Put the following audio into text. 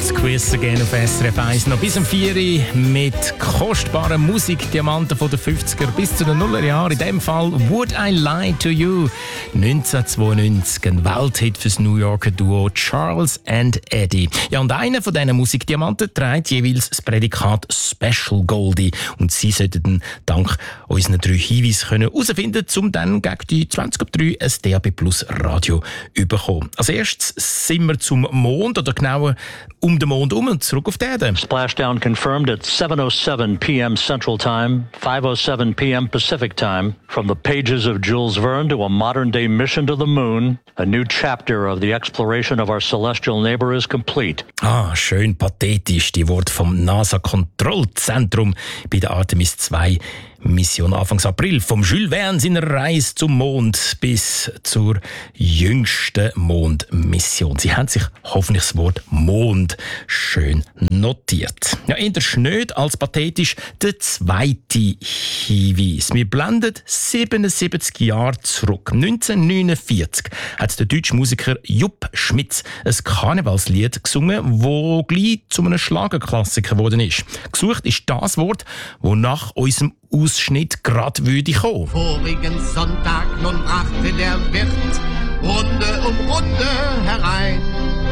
Das Quiz again auf SRF 1 noch bis um 4 Uhr mit kostbaren Musikdiamanten von den 50er bis zu den Nullerjahren. In dem Fall Would I Lie to You 1992, ein Welthit fürs New Yorker Duo Charles and Eddie. Ja, und einer von diesen Musikdiamanten trägt jeweils das Prädikat Special Goldie. Und Sie sollten dann dank unseren 3 Hinweisen herausfinden, um dann gegen die 20:03 ein DAB Plus Radio zu bekommen. Als erstes sind wir zum Mond, oder genauer um den Mond und zurück auf die Erde. Splashdown confirmed at 7:07 p.m. Central Time, 5:07 p.m. Pacific Time. From the pages of Jules Verne to a modern-day mission to the moon, a new chapter of the exploration of our celestial neighbor is complete. Schön pathetisch, die Worte vom NASA-Kontrollzentrum bei der Artemis 2 Mission Anfangs April. Vom Jules Verne seiner Reise zum Mond bis zur jüngsten Mondmission. Sie haben sich hoffentlich das Wort Mond schön notiert. Ja, eher schnöd als pathetisch der zweite Hinweis. Wir blenden 77 Jahre zurück. 1949 hat der deutsche Musiker Jupp Schmitz ein Karnevalslied gesungen, wo gleich zu einem Schlagerklassiker geworden ist. Gesucht ist das Wort, das nach unserem Ausschnitt gerade würde kommen. Vorigen Sonntag nun brachte der Wirt Runde um Runde herein.